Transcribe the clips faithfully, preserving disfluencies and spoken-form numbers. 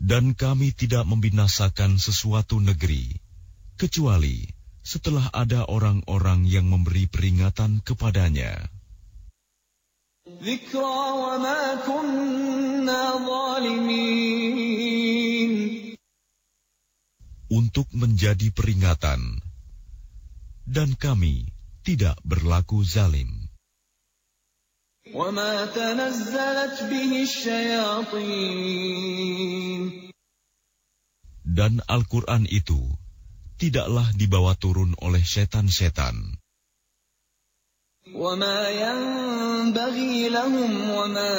Dan kami tidak membinasakan sesuatu negeri, kecuali setelah ada orang-orang yang memberi peringatan kepadanya. ذِكْرَى وَمَا كُنَّا ظَالِمِينَ. Untuk menjadi peringatan, dan kami tidak berlaku zalim. وَمَا تَنَزَّلَتْ بِهِ الشَّيَاطِينُ. Dan Al-Quran itu tidaklah dibawa turun oleh setan-setan. وَمَا يَنبَغِي لَهُمْ وَمَا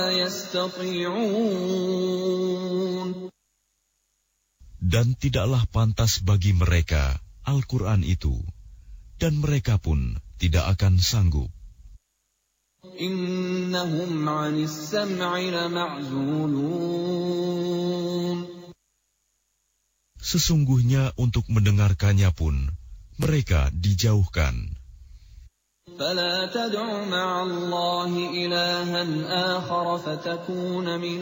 يَسْتَطِيعُونَ. Dan tidaklah pantas bagi mereka Al-Quran itu, dan mereka pun tidak akan sanggup. إِنَّهُمْ عَنِ السَّمْعِ لَمَعْزُولُونَ. Sesungguhnya untuk mendengarkannya pun mereka dijauhkan. فَلَا تَدْعُ مَعَ اللَّهِ إِلَٰهًا آخَرَ فَتَكُونَ مِنَ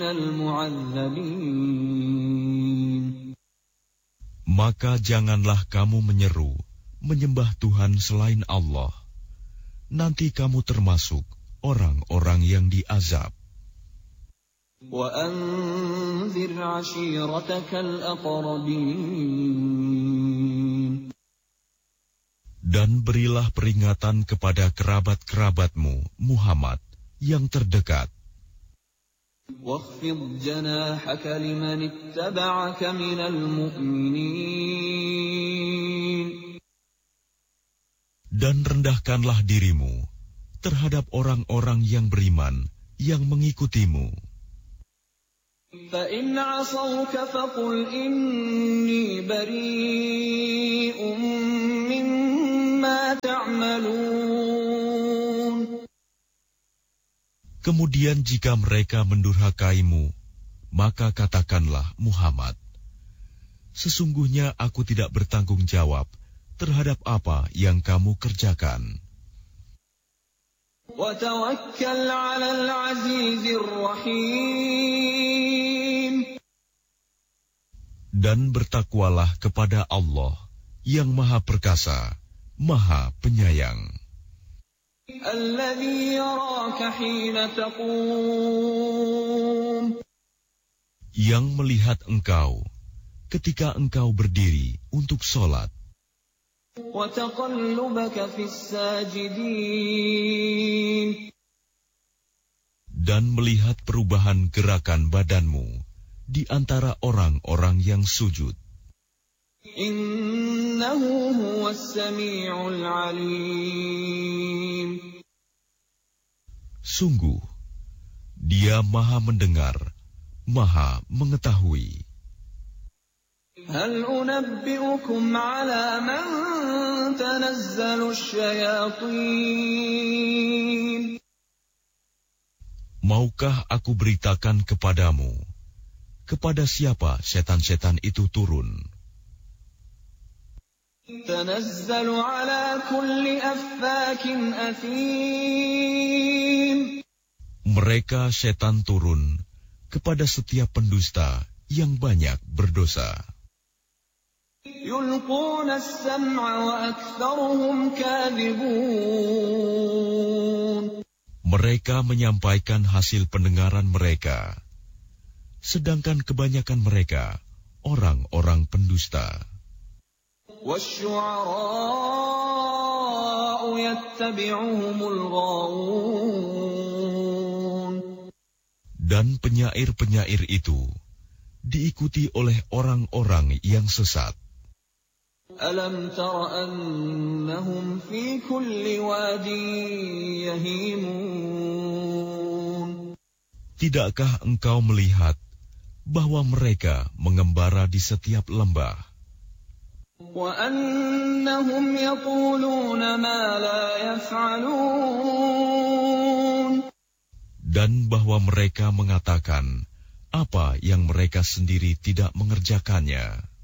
الْمُعَذَّبِينَ. Maka janganlah kamu menyeru, menyembah Tuhan selain Allah. Nanti kamu termasuk orang-orang yang diazab. وَأَنذِرْ عَشِيرَتَكَ الْأَقْرَبِينَ. Dan berilah peringatan kepada kerabat-kerabatmu, Muhammad, yang terdekat. وَاخْفِضْ جَنَاحَكَ لِمَنِ اتَّبَعَكَ مِنَ الْمُؤْمِنِينَ. Dan rendahkanlah dirimu terhadap orang-orang yang beriman yang mengikutimu. فَإِنْ عَصَوْكَ فَقُلْ إِنِّي بَرِيءٌ مِّمَّا تَعْمَلُونَ. Kemudian jika mereka mendurhakaimu, maka katakanlah, Muhammad, sesungguhnya aku tidak bertanggung jawab terhadap apa yang kamu kerjakan. وَتَوَكَّلْ عَلَى الْعَزِيزِ الرَّحِيمِ. Dan bertakwalah kepada Allah yang Maha Perkasa, Maha Penyayang. الَّذِي يَرَاكَ حِينَ تَقُومُ. Yang melihat engkau ketika engkau berdiri untuk sholat. وَتَقَلُّبَكَ فِي السَّاجِدِينَ. Dan melihat perubahan gerakan badanmu di antara orang-orang yang sujud. Innahu huwas sami'ul alim. Sungguh, Dia Maha mendengar, Maha mengetahui. Hal unabbi'ukum ala man tanazzalu syayatin. Maukah aku beritakan kepadamu, kepada siapa setan-setan itu turun? Tanazzalu ala kulli affakin athim. Mereka setan turun kepada setiap pendusta yang banyak berdosa. Yulquna as-sam'a wa aktharuhum kadhibun. Mereka menyampaikan hasil pendengaran mereka, sedangkan kebanyakan mereka orang-orang pendusta. Wasyu'ara'u yattabi'uhumul ghawun. Dan penyair-penyair itu diikuti oleh orang-orang yang sesat. Alam tara annahum fi kulli wadin yahimun. Tidakkah engkau melihat bahwa mereka mengembara di setiap lembah? Wa annahum yaquluna ma la yaf'alun. Dan bahwa mereka mengatakan apa yang mereka sendiri tidak mengerjakannya.